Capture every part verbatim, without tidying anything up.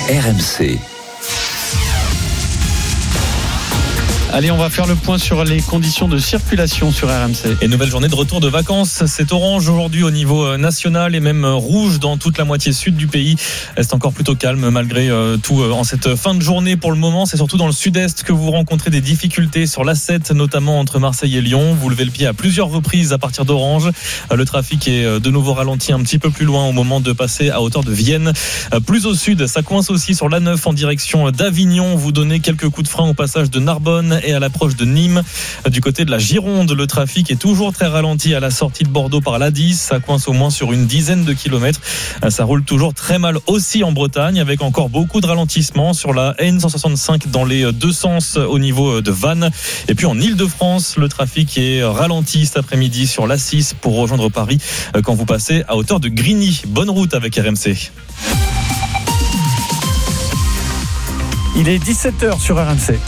R M C. Allez, on va faire le point sur les conditions de circulation sur R M C. Et nouvelle journée de retour de vacances. C'est orange aujourd'hui au niveau national et même rouge dans toute la moitié sud du pays. C'est encore plutôt calme malgré tout en cette fin de journée pour le moment. C'est surtout dans le sud-est que vous rencontrez des difficultés sur l'A sept, notamment entre Marseille et Lyon. Vous levez le pied à plusieurs reprises à partir d'Orange. Le trafic est de nouveau ralenti un petit peu plus loin au moment de passer à hauteur de Vienne. Plus au sud, ça coince aussi sur l'A neuf en direction d'Avignon. Vous donnez quelques coups de frein au passage de Narbonne et à l'approche de Nîmes. Du côté de la Gironde, le trafic est toujours très ralenti à la sortie de Bordeaux par l'A dix. Ça coince au moins sur une dizaine de kilomètres. Ça roule toujours très mal aussi en Bretagne, avec encore beaucoup de ralentissements sur la N cent soixante-cinq dans les deux sens au niveau de Vannes. Et puis en Ile-de-France, le trafic est ralenti cet après-midi sur l'A six pour rejoindre Paris quand vous passez à hauteur de Grigny. Bonne route avec R M C. Il est dix-sept heures sur R M C.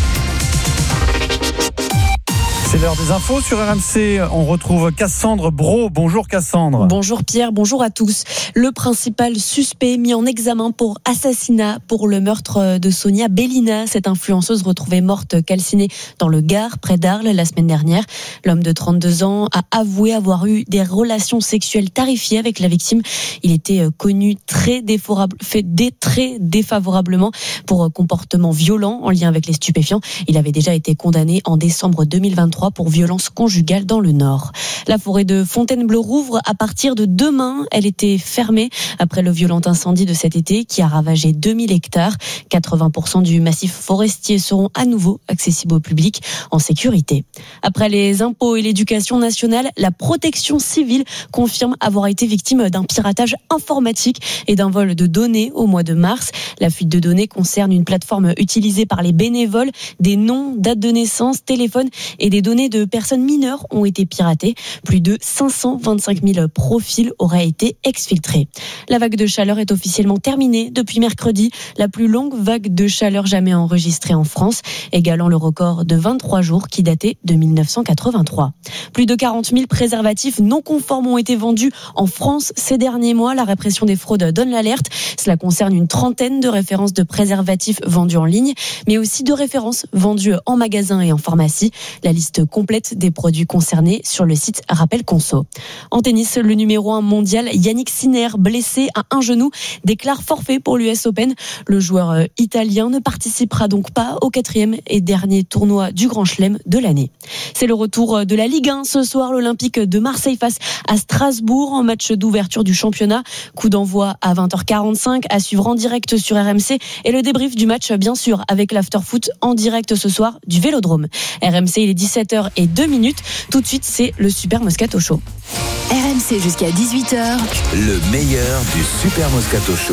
C'est l'heure des infos sur R M C. On retrouve Cassandre Brault. Bonjour Cassandre. Bonjour Pierre, bonjour à tous. Le principal suspect mis en examen pour assassinat pour le meurtre de Sonia Bellina, cette influenceuse retrouvée morte calcinée dans le Gard, près d'Arles, la semaine dernière. L'homme de trente-deux ans a avoué avoir eu des relations sexuelles tarifées avec la victime. Il était connu très, défavorable, fait dé, très défavorablement pour comportement violent en lien avec les stupéfiants. Il avait déjà été condamné en décembre deux mille vingt-trois pour violence conjugale dans le Nord. La forêt de Fontainebleau rouvre à partir de demain. Elle était fermée après le violent incendie de cet été qui a ravagé deux mille hectares. quatre-vingts pour cent du massif forestier seront à nouveau accessibles au public en sécurité. Après les impôts et l'éducation nationale, la protection civile confirme avoir été victime d'un piratage informatique et d'un vol de données au mois de mars. La fuite de données concerne une plateforme utilisée par les bénévoles. Des noms, dates de naissance, téléphones et des données de personnes mineures ont été piratées. Plus de cinq cent vingt-cinq mille profils auraient été exfiltrés. La vague de chaleur est officiellement terminée depuis mercredi. La plus longue vague de chaleur jamais enregistrée en France, égalant le record de vingt-trois jours qui datait de mille neuf cent quatre-vingt-trois. Plus de quarante mille préservatifs non conformes ont été vendus en France ces derniers mois. La répression des fraudes donne l'alerte. Cela concerne une trentaine de références de préservatifs vendus en ligne, mais aussi de références vendues en magasin et en pharmacie. La liste complète des produits concernés sur le site Rappel Conso. En tennis, le numéro un mondial Yannick Sinner, blessé à un genou, déclare forfait pour l'U S Open. Le joueur italien ne participera donc pas au quatrième et dernier tournoi du Grand Chelem de l'année. C'est le retour de la Ligue un ce soir. L'Olympique de Marseille face à Strasbourg en match d'ouverture du championnat. Coup d'envoi à vingt heures quarante-cinq à suivre en direct sur R M C et le débrief du match bien sûr avec l'after-foot en direct ce soir du Vélodrome. R M C, il est dix-sept heures et deux minutes. Tout de suite, c'est le Super Moscato Show. R M C jusqu'à dix-huit heures. Le meilleur du Super Moscato Show.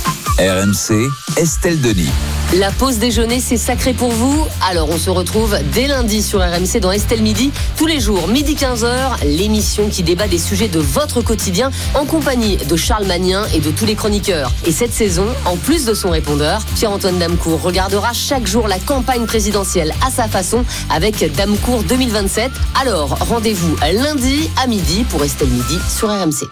R M C, Estelle Denis. La pause déjeuner, c'est sacré pour vous. Alors, on se retrouve dès lundi sur R M C dans Estelle Midi. Tous les jours, midi quinze heures, l'émission qui débat des sujets de votre quotidien en compagnie de Charles Magnin et de tous les chroniqueurs. Et cette saison, en plus de son répondeur, Pierre-Antoine Damecourt regardera chaque jour la campagne présidentielle à sa façon avec Damecourt deux mille vingt-sept. Alors, rendez-vous lundi à midi pour Estelle Midi sur R M C.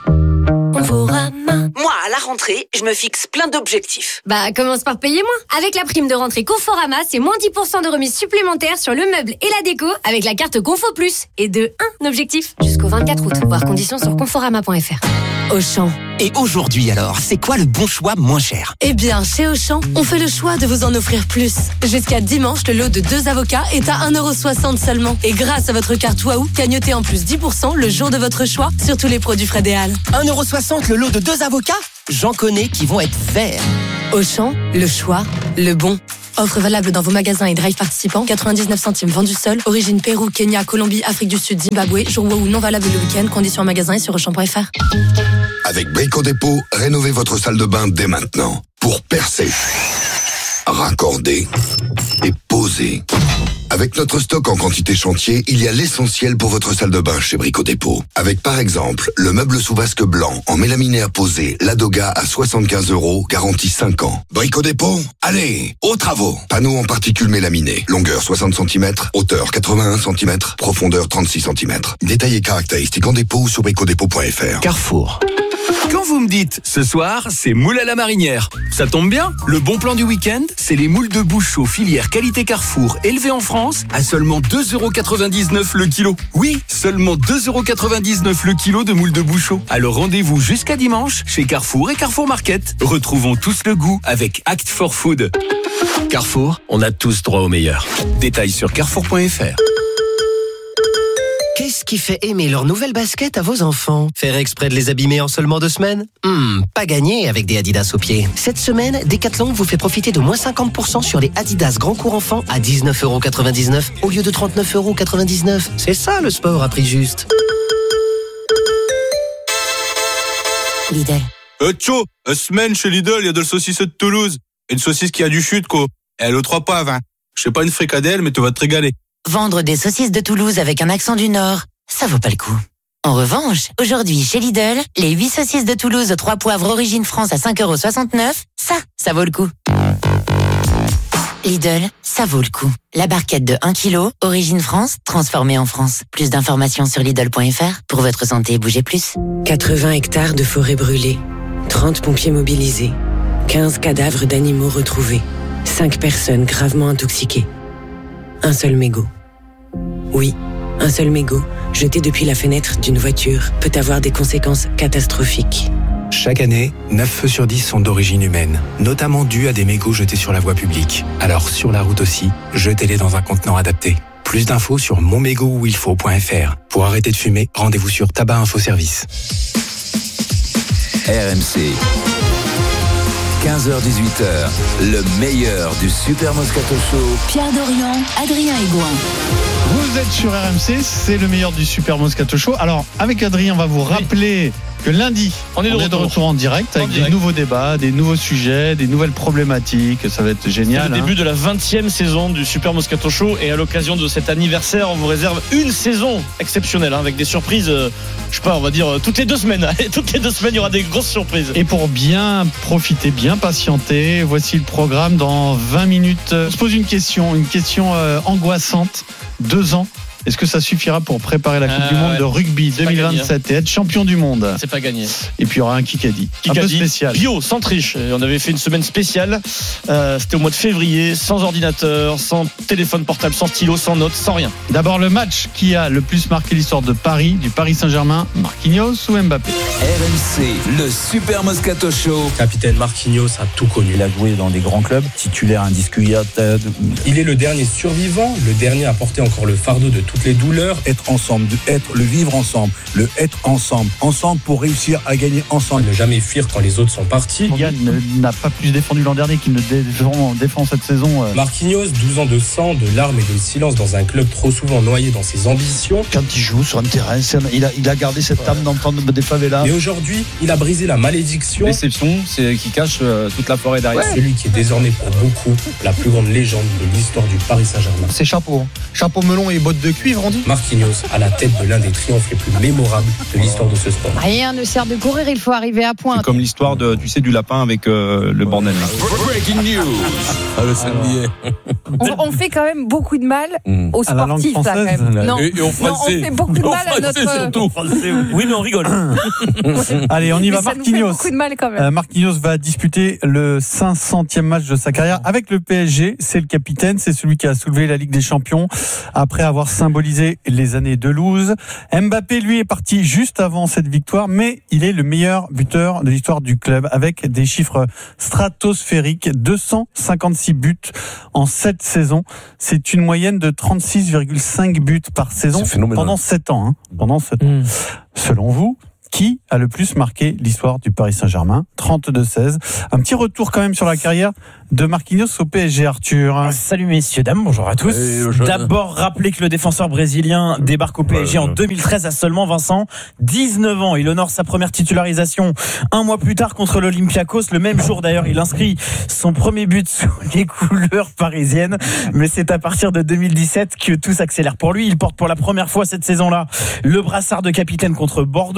Moi, à la rentrée, je me fixe plein d'objectifs. Bah, commence par payer moins. Avec la prime de rentrée Conforama, c'est moins dix pour cent de remise supplémentaire sur le meuble et la déco avec la carte Confo Plus. Et de un objectif jusqu'au vingt-quatre août. Voir conditions sur conforama point f r. Auchan. Et aujourd'hui alors, c'est quoi le bon choix moins cher ? Eh bien, chez Auchan, on fait le choix de vous en offrir plus. Jusqu'à dimanche, le lot de deux avocats est à un euro soixante seulement. Et grâce à votre carte Waouh, gagnotez en plus dix pour cent le jour de votre choix sur tous les produits Fred et Al. un euro soixante le lot de deux avocats ? J'en connais qui vont être verts. Auchan, le choix, le bon. Offre valable dans vos magasins et drive participants. quatre-vingt-dix-neuf centimes vendu seul. Origine Pérou, Kenya, Colombie, Afrique du Sud, Zimbabwe. Jour Waouh non valable le week-end. Conditions en magasin et sur auchan point f r. Avec Brico Dépôt, rénovez votre salle de bain dès maintenant. Pour percer, raccorder et poser. Avec notre stock en quantité chantier, il y a l'essentiel pour votre salle de bain chez Brico Dépôt. Avec par exemple, le meuble sous vasque blanc en mélaminé à poser, Ladoga à soixante-quinze euros, garantie cinq ans. Brico Dépôt, allez, aux travaux. Panneau en particules mélaminées, longueur soixante centimètres, hauteur quatre-vingt-un centimètres, profondeur trente-six centimètres. Détails et caractéristiques en dépôt ou sur brico dépôt point f r. Carrefour. Quand vous me dites ce soir, c'est moule à la marinière, ça tombe bien. Le bon plan du week-end, c'est les moules de Bouchot filière qualité Carrefour élevées en France à seulement deux euros quatre-vingt-dix-neuf le kilo. Oui, seulement deux euros quatre-vingt-dix-neuf le kilo de moules de Bouchot. Alors rendez-vous jusqu'à dimanche chez Carrefour et Carrefour Market. Retrouvons tous le goût avec Act for Food. Carrefour, on a tous droit au meilleur. Détails sur carrefour point f r. Qu'est-ce qui fait aimer leur nouvelle basket à vos enfants? Faire exprès de les abîmer en seulement deux semaines? Hmm, pas gagné avec des Adidas aux pieds. Cette semaine, Decathlon vous fait profiter de moins cinquante pour cent sur les Adidas Grand Court Enfant à dix-neuf euros quatre-vingt-dix-neuf au lieu de trente-neuf euros quatre-vingt-dix-neuf. C'est ça le sport à prix juste. Lidl. Euh, tcho, une semaine chez Lidl, il y a de la saucisse de Toulouse. Une saucisse qui a du chute, quoi. Elle aux trois poivres, hein. Je sais pas une fricadelle, mais tu vas te régaler. Vendre des saucisses de Toulouse avec un accent du Nord, ça vaut pas le coup. En revanche, aujourd'hui chez Lidl, les huit saucisses de Toulouse trois poivres origine France à cinq euros soixante-neuf, ça, ça vaut le coup. Lidl, ça vaut le coup. La barquette de un kilo, origine France, transformée en France. Plus d'informations sur Lidl point f r. Pour votre santé, bougez plus. quatre-vingts hectares de forêt brûlée, trente pompiers mobilisés, quinze cadavres d'animaux retrouvés, cinq personnes gravement intoxiquées. Un seul mégot. Oui, un seul mégot, jeté depuis la fenêtre d'une voiture, peut avoir des conséquences catastrophiques. Chaque année, neuf feux sur dix sont d'origine humaine, notamment dus à des mégots jetés sur la voie publique. Alors sur la route aussi, jetez-les dans un contenant adapté. Plus d'infos sur mon mégot où il faut point f r. Pour arrêter de fumer, rendez-vous sur Tabac Info Service. R M C. quinze heures dix-huit heures, le meilleur du Super Moscato Show. Pierre Dorian, Adrien Aigouin. Vous êtes sur R M C, c'est le meilleur du Super Moscato Show. Alors, avec Adrien, on va vous rappeler que lundi, on est de, on retour. est de retour en direct avec en direct. des nouveaux débats, des nouveaux sujets, des nouvelles problématiques. Ça va être génial. C'est le hein. début de la vingtième saison du Super Moscato Show. Et à l'occasion de cet anniversaire, on vous réserve une saison exceptionnelle hein, avec des surprises, euh, je sais pas, on va dire euh, toutes les deux semaines. toutes les deux semaines, il y aura des grosses surprises. Et pour bien profiter, bien patienter, voici le programme dans vingt minutes. On se pose une question, une question euh, angoissante. Deux ans. Est-ce que ça suffira pour préparer la Coupe euh, du Monde ouais. de rugby c'est deux mille vingt-sept gagné, hein. et être champion du monde? C'est pas gagné. Et puis il y aura un Kikadi. Kikadi un peu spécial. Bio, sans triche. On avait fait une semaine spéciale. Euh, c'était au mois de février, sans ordinateur, sans téléphone portable, sans stylo, sans notes, sans rien. D'abord le match qui a le plus marqué l'histoire de Paris, du Paris Saint-Germain, Marquinhos ou Mbappé? R M C, le Super Moscato Show. Capitaine Marquinhos a tout connu. Il a joué dans des grands clubs, titulaire indiscutable. Il est le dernier survivant, le dernier à porter encore le fardeau de toutes les douleurs. Être ensemble, de être, le vivre ensemble, le être ensemble, ensemble pour réussir à gagner ensemble. Ne jamais fuir quand les autres sont partis. Yann n'a pas plus défendu l'an dernier qu'il ne défend, défend cette saison. Marquinhos, douze ans de sang, de larmes et de silence dans un club trop souvent noyé dans ses ambitions. Quand il joue sur un terrain, il a, il a gardé cette âme d'enfant des favelas. Mais aujourd'hui, il a brisé la malédiction. L'exception, c'est qui cache euh, toute la forêt derrière. Ouais. Celui qui est désormais pour beaucoup la plus grande légende de l'histoire du Paris Saint-Germain. C'est chapeau, chapeau melon et bottes de cuivre, on dit. Marquinhos à la tête de l'un des triomphes les plus mémorables de l'histoire de ce sport. Rien ne sert de courir, il faut arriver à point. C'est comme l'histoire de, tu sais, du lapin avec euh, le bordel. Breaking news. Ah, le samedi. On, on fait quand même beaucoup de mal mmh. aux sportifs, là, quand même. La... Non, et, et non, on fait beaucoup de mal à notre. Surtout. Oui, mais on rigole. Allez, on y mais va. Ça Marquinhos. nous fait beaucoup de mal quand même. Euh, Marquinhos va disputer le cinq centième match de sa carrière avec le P S G. C'est le capitaine, c'est celui qui a soulevé la Ligue des Champions après avoir symbolisé les années de Toulouse. Mbappé, lui, est parti juste avant cette victoire, mais il est le meilleur buteur de l'histoire du club avec des chiffres stratosphériques. deux cent cinquante-six buts en sept saisons. C'est une moyenne de trente-six virgule cinq buts par saison pendant sept ans. Hein. Pendant sept ans. Mmh. Selon vous, qui a le plus marqué l'histoire du Paris Saint-Germain? Trente-deux seize. Un petit retour quand même sur la carrière de Marquinhos au P S G, Arthur. Ah, salut messieurs, dames, bonjour à tous. D'abord, rappelez que le défenseur brésilien débarque au P S G en deux mille treize à seulement Vincent, dix-neuf ans. Il honore sa première titularisation un mois plus tard contre l'Olympiakos. Le même jour d'ailleurs, il inscrit son premier but sous les couleurs parisiennes. Mais c'est à partir de deux mille dix-sept que tout s'accélère pour lui. Il porte pour la première fois cette saison-là le brassard de capitaine contre Bordeaux. Début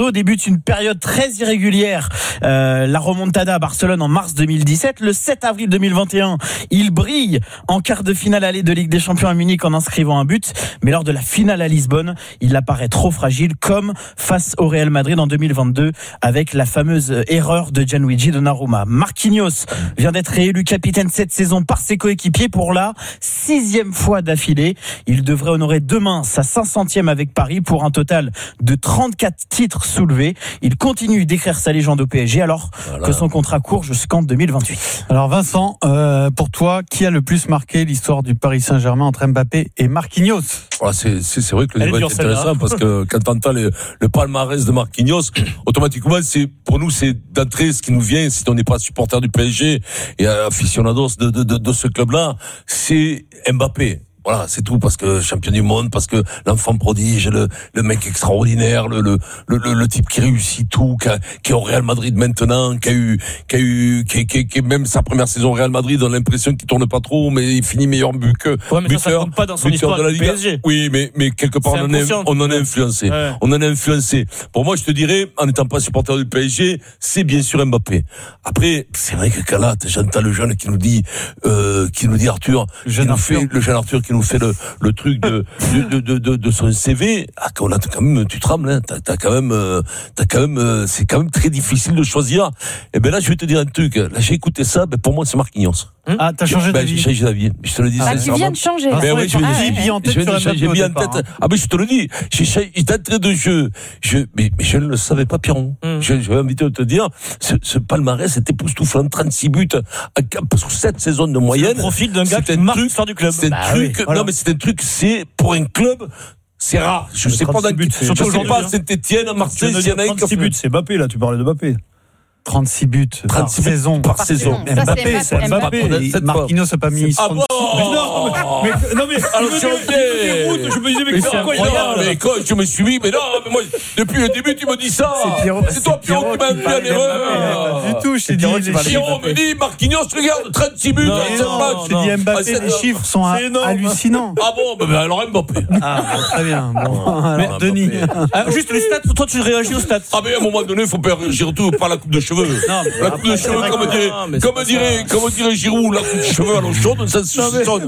ensuite une période très irrégulière, euh, la remontada à Barcelone en mars deux mille dix-sept. Le sept avril deux mille vingt et un, il brille en quart de finale aller de Ligue des Champions à Munich en inscrivant un but, mais lors de la finale à Lisbonne, il apparaît trop fragile, comme face au Real Madrid en deux mille vingt-deux avec la fameuse erreur de Gianluigi Donnarumma. Marquinhos vient d'être réélu capitaine cette saison par ses coéquipiers pour la sixième fois d'affilée. Il devrait honorer demain sa cinq centième avec Paris pour un total de trente-quatre titres soulevés. Il continue d'écrire sa légende au P S G alors voilà. que son contrat court jusqu'en deux mille vingt-huit. Alors Vincent, euh, pour toi, qui a le plus marqué l'histoire du Paris Saint-Germain entre Mbappé et Marquinhos? Voilà, c'est, c'est, c'est vrai que le débat est intéressant parce que quand tu entends le, le palmarès de Marquinhos, automatiquement, c'est, pour nous, c'est d'entrée ce qui nous vient, si on n'est pas supporter du P S G et aficionados de, de, de, de ce club-là, c'est Mbappé. Voilà, c'est tout, parce que champion du monde, parce que l'enfant prodige, le, le mec extraordinaire, le, le, le, le type qui réussit tout, qui, a, qui est au Real Madrid maintenant, qui a eu, qui a eu, qui, qui, qui même sa première saison au Real Madrid, on a l'impression qu'il tourne pas trop, mais il finit meilleur but que, ouais, mais buteur, ça, ça compte pas dans son histoire de la du Liga. P S G. Oui, mais, mais quelque part, on en, a, on en a influencé. Ouais. On en a influencé. Pour moi, je te dirais, en n'étant pas supporter du P S G, c'est bien sûr Mbappé. Après, c'est vrai que Kala, j'entends le jeune qui nous dit, euh, qui nous dit Arthur, qui nous fait, le jeune Arthur qui nous fait le, le truc de, de, de, de, de son C V, ah, on a quand même, tu trembles, hein, t'as, t'as quand même, euh, t'as quand même, euh, c'est quand même très difficile de choisir. Et ben là, je vais te dire un truc. Là, j'ai écouté ça, ben pour moi, c'est Marquinhos. Ah, t'as changé ben, d'avis? J'ai changé d'avis. Je te le dis. Ah, tu viens de changer. Ben oui, je j'ai mis en tête sur la j'ai mis en tête. Ah, ben, je te le dis. J'ai, il d'entrée de jeu. Je, mais, mais je ne le savais pas, Pierron. Mm. Je, je vais inviter à te dire, ce, ce palmarès est époustouflant. trente-six buts, sur sept saisons de moyenne. C'est le profil d'un gars qui marque l'histoire du club. C'est un bah, truc, oui, voilà. Non, mais c'est un truc, c'est, pour un club, c'est rare. Je sais pas, buts, je sais pas, Saint-Etienne, Marseille, s'il y en a trente-six buts, c'est Mbappé, là, tu parlais de Mbappé. trente-six buts par saison. Par saison. Mbappé, c'est Mbappé. Marquinhos n'a pas mis ah bon mais non, mais, mais, non, mais, alors, je me, je me disais, mais, mais c'est incroyable. Mais quoi, je me suis mis, mais non, mais moi, depuis le début, tu me dis ça. C'est, Pierrot, c'est toi, Pierrot, qui m'a induit en erreur. Pas du tout, je t'ai dit. Pierrot me dit, Marquinhos, regarde, trente-six buts dans cette match. Je t'ai dit Mbappé, les chiffres sont hallucinants. Ah bon, ben alors Mbappé. Ah, très bien. Bon, Denis. Juste les stats, toi, tu réagis aux stats. Ah, mais à un moment donné, il faut pas réagir tout par la coupe de cheveux. La coupe de cheveux, comme dirait, comme dirait, comme dirait Giroud, la coupe de cheveux à l'eau chaude, ça se sonne.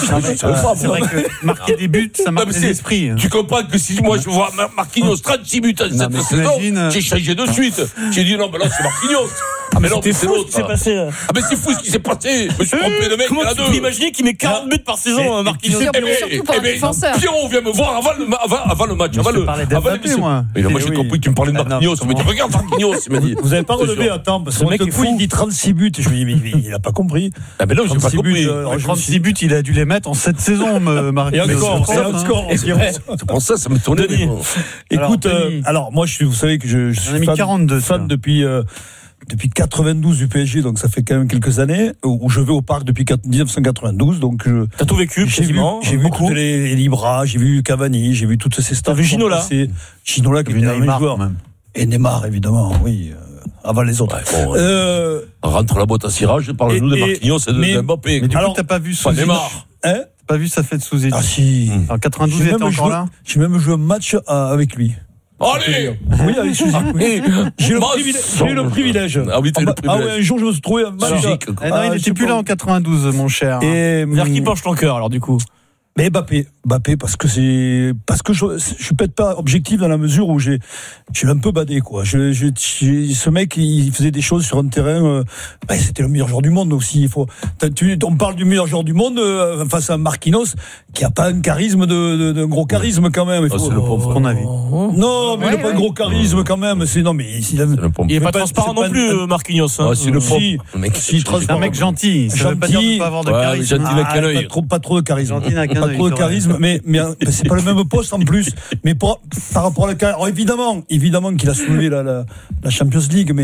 C'est vrai que marquer des buts, ça marque les esprits. Tu comprends que si moi je vois Marquinhos trente-six buts cette saison, j'ai changé de suite. J'ai dit non, mais là c'est Marquinhos. Ah mais non, mais c'est l'autre. Ah mais c'est fou ce qui s'est passé. Je me suis trompé de mec. Comment tu peux imaginer qu'il met quarante buts par saison, Marquinhos? Surtout pour un défenseur. Pierrot vient me voir avant le avant le match, avant le avant l'émission. Mais moi j'ai compris que tu me parlais de Marquinhos. Il m'a dit regarde Marquinhos, il m'a dit. Vous avez pas relevé à temps parce que mec il dit trente-six buts. Je me dis mais il a pas compris. Ah mais non, j'ai pas compris. trente-six buts, il a dû les mettre en sept saisons, Marquinhos. Et encore, c'est un score. C'est pour ça, ça me tournait. Écoute, alors moi je vous savez que je suis fan depuis depuis quatre-vingt-douze du P S G, donc ça fait quand même quelques années où je vais au parc depuis dix-neuf cent quatre-vingt-douze. Donc je, t'as tout vécu, j'ai vu, j'ai vu toutes les, les Libra, j'ai vu Cavani, j'ai vu toutes ces stars. T'as vu Ginola, Ginola qui est un joueur même. Et Neymar évidemment, oui. Avant les autres. Ouais, bon, euh... rentre la boîte à cirage, parle-nous de Marquinhos et de mais, Mbappé. Mais du coup, t'as pas vu pas Neymar. Hein? T'as pas vu sa fête sous études? Ah si. En quatre-vingt-douze, il était encore joué, là. J'ai même joué un match avec lui. Allez! Oui, avec Suzy. Oui. J'ai, le privilège, j'ai eu le privilège. Ah oui, t'as eu le privilège. Ah ouais, un jour, je me suis trouvé un match. Suzique, ah, non, il n'était plus là en quatre-vingt-douze, mon cher. Et vers qui penche ton cœur, alors, du coup? Mais Mbappé, Mbappé parce que c'est parce que je je suis peut-être pas objectif dans la mesure où j'ai j'ai un peu badé quoi. Je, je, je ce mec il faisait des choses sur un terrain. Euh, bah, c'était le meilleur joueur du monde aussi. Il faut. Tu, on parle du meilleur joueur du monde euh, face à Marquinhos qui a pas un charisme de, de, de gros charisme quand même. Il faut, oh, c'est le pauvre qu'on a vu. Non, mais ouais, il n'a ouais. pas un gros charisme quand même. C'est non mais il, a, il est pas, pas transparent non plus un... Marquinhos. Hein. Oh, c'est le pauvre. Si, mec, si, c'est un mec gentil. Ça veut pas dire de pas avoir de charisme. Gentil n'a qu'un œil. Pas trop, pas trop de charisme. Pas trop de charisme. Mais, mais c'est pas le même poste en plus. Mais pour, par rapport à la carrière, alors évidemment, évidemment qu'il a soulevé la, la, la Champions League, mais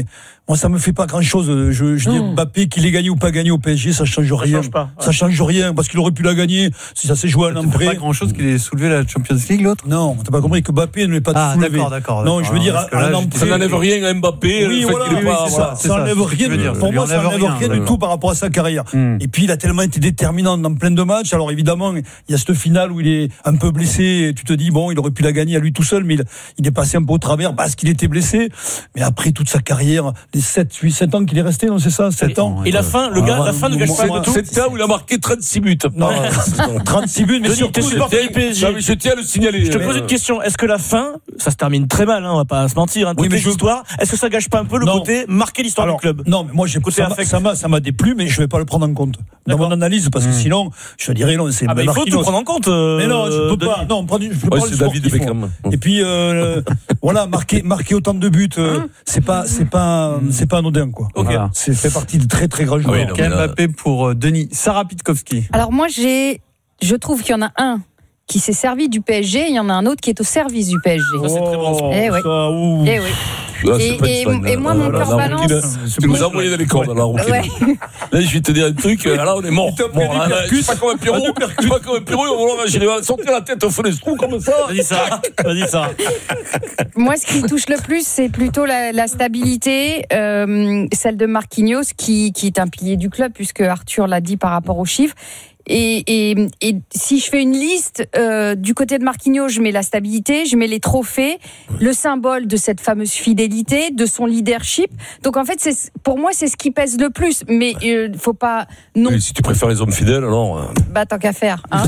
Moi, ça me fait pas grand-chose. Je, je dis Mbappé, qu'il ait gagné ou pas gagné au P S G, ça change rien. Ça change pas. Ouais. Ça change rien, parce qu'il aurait pu la gagner si ça s'est joué à un an près. Pas grand-chose qu'il ait soulevé la Champions League, l'autre. Non, t'as pas compris que Mbappé ne l'ait pas ah, soulevé. D'accord, d'accord. Non, je veux dire, à un an près. Ça n'enlève rien à Mbappé. Oui, voilà, oui, pas, c'est voilà. ça. Ça n'enlève rien. Pour moi, ça n'enlève rien du tout par rapport à sa carrière. Et puis, il a tellement été déterminant dans plein de matchs. Alors, évidemment, il y a cette finale où il est un peu blessé. Et tu te dis, bon, il aurait pu la gagner à lui tout seul, mais il, il est passé un peu au travers parce qu'il était blessé. Mais après toute sa carrière, les sept, huit, sept ans qu'il est resté, non, c'est ça, sept ans. Et la fin, le gars, la fin ne gâche pas tout. sept ans où il a marqué trente-six buts. Non, trente-six buts, mais surtout, je tiens à le signaler. Je te pose une question. Est-ce que la fin, ça se termine très mal, hein, on va pas se mentir, hein, toutes les histoires, est-ce que ça gâche pas un peu le côté marquer l'histoire du club? Non, mais moi, j'ai ça m'a, ça m'a déplu, mais je vais pas le prendre en compte dans mon analyse, parce que sinon, je dirais, non, c'est. Ah, bah, il faut tout prendre en compte. Mais non, je peux pas. Non, je peux pas. C'est David Beckham. Et puis, voilà, marquer, marquer autant de buts, c'est pas, c'est pas, c'est pas anodin, quoi. Ok. C'est fait partie de très très grands joueurs. Oui, donc Mbappé pour Denis. Sarah Pitkowski. Alors moi, j'ai, je trouve qu'il y en a un qui s'est servi du P S G, il y en a un autre qui est au service du P S G. Oh, c'est très bon. Eh oui. Ça, ouh. Eh oui. Là, et, et, et moi, mon cœur balance. Tu nous as envoyé dans les cordes, là, Rouquin. Ouais. Là, je vais te dire un truc, là, on est mort. Bon, là, là, je suis pas comme un Pierrot. Je suis pas comme un Pierrot, on va j'ai sortir la tête au feu des trous comme ça. Vas-y, ça. Vas-y, ça. Moi, ce qui touche le plus, c'est plutôt la, la stabilité, euh, celle de Marquinhos, qui, qui est un pilier du club, puisque Arthur l'a dit par rapport aux chiffres. Et, et, et si je fais une liste, euh, du côté de Marquinhos, je mets la stabilité, je mets les trophées, le symbole de cette fameuse fidélité, de son leadership. Donc en fait, c'est, pour moi, c'est ce qui pèse le plus. Mais il euh, faut pas non. Mais si tu préfères les hommes fidèles, alors. Bah tant qu'à faire, hein.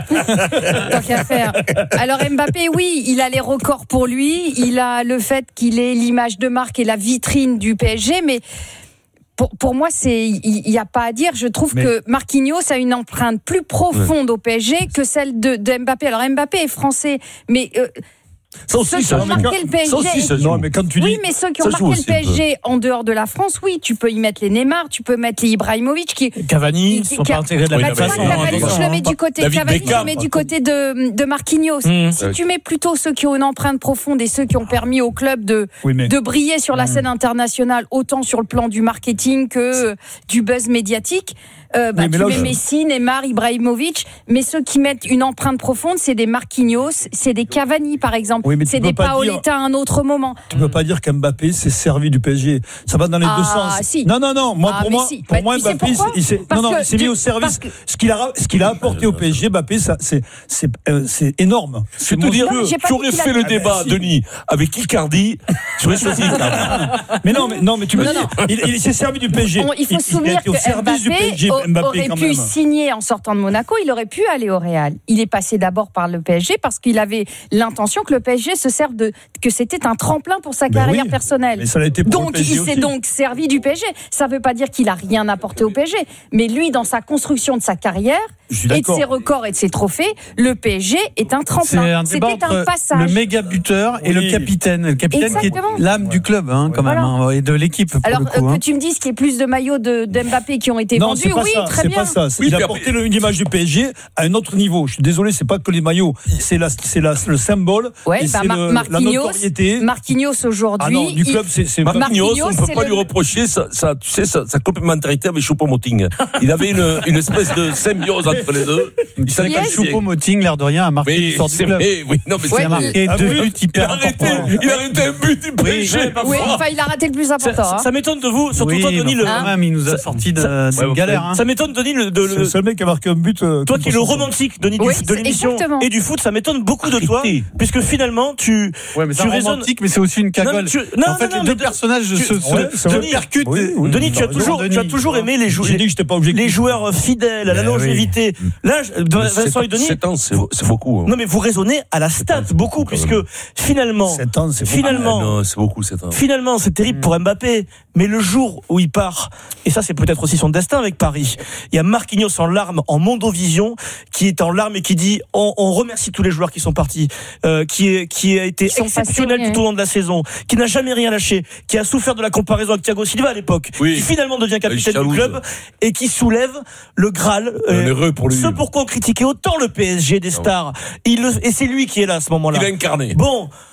Tant qu'à faire. Alors Mbappé, oui, il a les records pour lui, il a le fait qu'il ait l'image de marque et la vitrine du P S G, mais. Pour, pour moi, c'est il n'y a pas à dire. Je trouve mais... que Marquinhos a une empreinte plus profonde ouais. au P S G que celle de, de Mbappé. Alors Mbappé est français, mais euh, ça aussi, ceux qui ont marqué le P S G. Ça aussi, ça non, mais quand tu dis, oui, mais ceux qui ont marqué le P S G en dehors de la France, oui, tu peux y mettre les Neymar, tu peux mettre les Ibrahimovic, qui Cavani, ils sont pas intégrés de la même façon. Cavani, je le mets du côté Cavani, je le mets du côté de de Marquinhos. Mmh. Si tu mets plutôt ceux qui ont une empreinte profonde et ceux qui ont permis au club de oui, mais... de briller sur la scène internationale, autant sur le plan du marketing que du buzz médiatique. Euh, bah, oui, tu mets je... Messi, Neymar, Ibrahimovic, mais ceux qui mettent une empreinte profonde, c'est des Marquinhos, c'est des Cavani par exemple, oui, c'est des Paoletta dire... à un autre moment. Tu peux pas dire qu'Mbappé s'est servi du P S G. Ça va dans les ah, deux sens. Si. Non, non, non. Moi, ah, pour moi, si. pour bah, moi, Mbappé, il s'est, non, non, il s'est mis au service. Que... Ce qu'il a, ce qu'il a apporté au P S G, Mbappé, ça, c'est, c'est, euh, c'est énorme. Je vais te dire, tu aurais fait le débat, ah, ben, Denis, avec Icardi, tu aurais choisi Icardi. Mais non, mais non, mais tu me dis, il, il s'est servi du P S G. Il faut se souvenir que Mbappé aurait pu signer en sortant de Monaco, il aurait pu aller au Real. Il est passé d'abord par le P S G parce qu'il avait l'intention que le P S G se serve de, que c'était un tremplin pour sa carrière oui, personnelle. Mais ça l'a été pour donc le P S G il s'est aussi. donc servi du P S G. Ça ne veut pas dire qu'il a rien apporté au P S G, mais lui, dans sa construction de sa carrière et de ses records et de ses trophées, le P S G est un tremplin. C'est un C'était un passage. Le méga buteur et oui. le capitaine, le capitaine Exactement. qui est l'âme du club, hein, quand voilà. même, hein, et de l'équipe. Pour Alors le coup, euh, hein. que tu me dises qu'il y ait plus de maillots de, de Mbappé qui ont été non, vendus, oui, ça, très c'est bien. Pas ça. Oui, il a apporté le, une image du P S G à un autre niveau. Je suis désolé, c'est pas que les maillots, c'est la, c'est la, le symbole, ouais, et bah, c'est Mar- le, Marquinhos, la notoriété. Marquinhos aujourd'hui. Ah non, du club, c'est, c'est Marquinhos, Marquinhos, on ne peut c'est pas le... lui reprocher sa, sa, tu sais, sa, sa complémentarité avec Choupo-Moting. Il avait une, une espèce de symbiose entre les deux. Il s'appelle Choupo-Moting, l'air de rien, a marqué oui, l'histoire du club. Vrai, oui, non, mais ouais, c'est il a marqué ah, deux oui, buts hyper importants. Il a arrêté un but du P S G. Oui, enfin, il a raté le plus important. Ça, hein. ça m'étonne de vous, surtout oui, toi, Denis. Le... Quand même, il nous a sorti de, ça, de ouais, galère. Hein. Ça m'étonne, Denis. Le, de, c'est le seul mec qui a marqué un but. Euh, toi qui es le romantique, Denis, oui, du, de l'émission exactement. et du foot, ça m'étonne beaucoup de toi, puisque finalement, tu. Ouais, mais c'est tu romantique, mais c'est aussi une cagole. Non, tu... non, en fait, non, non, les deux personnages se, se, ouais, se Denis, percutent. Oui, oui, Denis, tu as toujours, Denis, tu as toujours aimé les joueurs, les joueurs fidèles à la longévité. Là, Vincent et Denis. sept ans, c'est beaucoup. Non, mais vous raisonnez à la stat beaucoup, puisque finalement, sept ans, c'est finalement, non, c'est beaucoup, sept ans. Finalement, c'est terrible pour Mbappé, mais le jour où il part, et ça, c'est peut-être aussi son destin avec Paris. Il y a Marquinhos en larmes, en Mondovision, qui est en larmes et qui dit on, on remercie tous les joueurs qui sont partis, euh, qui est qui a été exceptionnel passés, tout au long de la saison, qui n'a jamais rien lâché, qui a souffert de la comparaison avec Thiago Silva à l'époque, oui. qui finalement devient capitaine oui, du club et qui soulève le Graal. Euh, pour lui. Ce pourquoi on critiquait autant le P S G des stars. Il le, et c'est lui qui est là à ce moment-là. Il a incarné. Bon.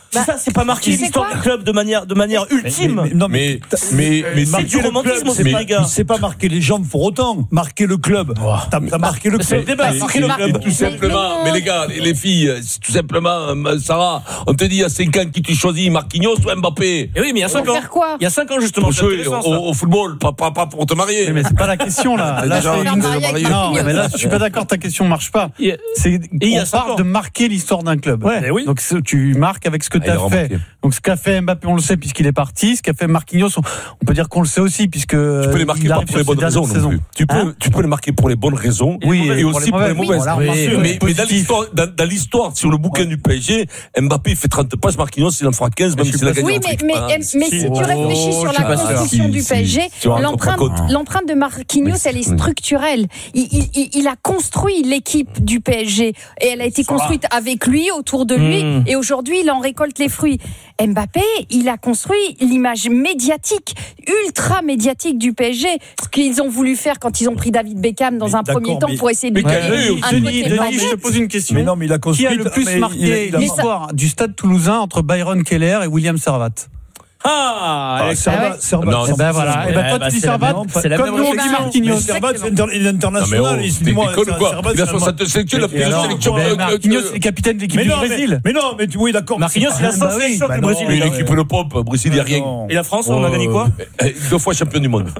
bah, ça, c'est pas marquer l'histoire du club de manière, de manière ultime. Mais, mais, non, mais, mais, mais, c'est du romantisme aussi, les gars. C'est pas marquer les jambes pour autant, marquer le club. Oh. T'as, t'as marqué le club. C'est le débat, marquer le club. Tout simplement, mais les gars, les filles, tout simplement, Sarah, on te dit il y a cinq ans qui tu choisis, Marquinhos ou Mbappé? Et oui, mais il y a cinq ans. Faire quoi? Il y a cinq ans, justement. Pour jouer au, au football, pas, pas, pas pour te marier. Mais c'est pas la question, là. Là, je une... Non, mais là, je suis pas d'accord, ta question marche pas. C'est, on parle de marquer l'histoire d'un club. Ouais, oui. Donc, tu marques avec ce que tu as ah, fait. Donc, ce qu'a fait Mbappé, on le sait, puisqu'il est parti. Ce qu'a fait Marquinhos, on peut dire qu'on le sait aussi, puisque. Tu peux les marquer pas pour les bonnes raisons non plus. Tu peux, hein tu peux les marquer pour les bonnes raisons. Oui, et aussi pour les mauvaises. Mais dans l'histoire, dans l'histoire, sur le bouquin du P S G, Mbappé fait trente passes, Marquinhos, il en fera quinze, même s'il a gagné. Oui, mais, mais, ah, mais, mais si, si tu réfléchis oh, sur la construction si, du P S G, si, l'empreinte, l'empreinte de Marquinhos, elle est structurelle. Il, il, il a construit l'équipe du P S G et elle a été construite avec lui, autour de lui, mmh. et aujourd'hui, il en récolte les fruits. Mbappé, il a construit l'image médiatique, ultra médiatique du P S G. Ce qu'ils ont voulu faire quand ils ont pris David Beckham dans mais un premier temps pour essayer de lui donner un Denis, Denis, je te pose une question. Mais non, mais il a construit. Qui a le plus mais marqué il, il l'histoire ça... du Stade Toulousain entre Byron Keller et William Servat? Ah, ah Servat, Servat. Non, ben voilà. Et ben toi tu dis Servat, comme nous on dit Marquinhos. Servat, il est international. Dis-moi, il a soixante sélections, il a pris une sélection. Marquinhos, c'est le capitaine de l'équipe du Brésil. Mais non, mais oui, d'accord. Marquinhos, il a cent sélections du Brésil. Mais l'équipe de Pop, Brésil, il n'y a rien. Et la France, on a gagné quoi? Deux fois champion du monde.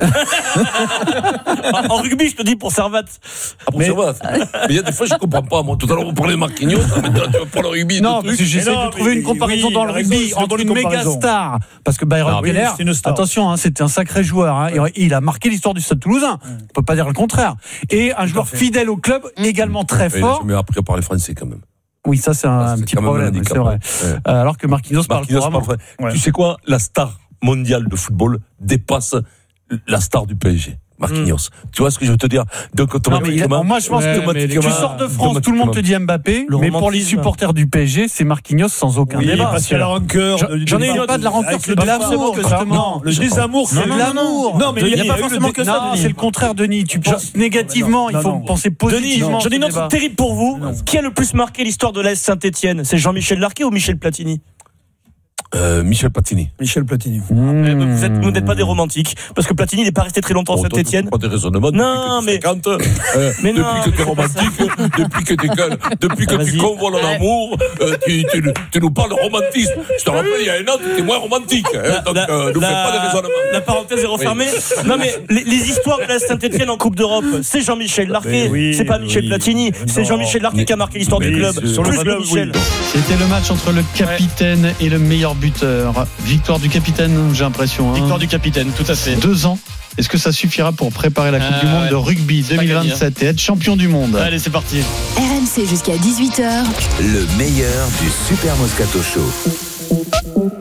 En rugby, je te dis pour Servat. Ah, pour Servat. Mais il y a des fois, je ne comprends pas. Moi, tout à l'heure, on parlait de Marquinhos, maintenant, tu veux pour le rugby. Non, parce que j'essaie de trouver une comparaison dans le rugby entre une méga star. Parce que Byron Keller, attention, hein, c'était un sacré joueur. Hein, et il a marqué l'histoire du Stade Toulousain. On peut pas dire le contraire. Et un joueur fidèle au club, également très fort. Mais après, parler français quand même. Oui, ça c'est un, c'est un petit problème, c'est vrai. Ouais. Alors que Marquinhos, Marquinhos parle couramment. Ouais. Tu sais quoi? La star mondiale de football dépasse la star du P S G. Marquinhos. Mmh. Tu vois ce que je veux te dire? Donc, automatiquement. Moi, je pense ouais, que tu sors de France, tout le monde te dit Mbappé, mais pour les supporters du P S G, c'est Marquinhos sans aucun oui, débat. Parce qu'il y a la rancœur. J'en ai pas de la rancœur, c'est de l'amour, justement. Le désamour, c'est de l'amour. Non, mais il n'y a pas forcément que ça. C'est le contraire, Denis. Tu penses négativement, il faut penser positivement. J'en ai une autre terrible pour vous. Qui a le plus marqué l'histoire de l'A S Saint-Etienne? C'est Jean-Michel Larquet ou Michel Platini? Euh, Michel Platini. Michel Platini. Mmh. Vous êtes, vous n'êtes pas des romantiques, parce que Platini n'est pas resté très longtemps à oh, Saint-Etienne. Pas des raisonnements. Non, mais. Euh, mais depuis non, que tu es romantique, depuis que, t'es, depuis que tu convoies en amour, euh, tu, tu, tu nous parles de romantisme. Je te rappelle, il y a un an, tu étais moins romantique. Hein, donc, la, euh, ne fais pas des raisonnements. La parenthèse est refermée. Oui. Non, mais les, les histoires de la Saint-Etienne en Coupe d'Europe, c'est Jean-Michel Larquet. Oui, c'est pas Michel oui, Platini. C'est Jean-Michel Larquet qui a marqué l'histoire oui, du club. Sur le club, Michel. C'était le match entre le capitaine ouais. et le meilleur buteur. Victoire du capitaine, j'ai l'impression. Hein. Victoire du capitaine, tout à fait. Deux ans. Est-ce que ça suffira pour préparer la Coupe euh, du Monde ouais. de rugby deux mille vingt-sept et être champion du monde? Allez, c'est parti. R M C jusqu'à dix-huit heures. Le meilleur du Super Moscato Show.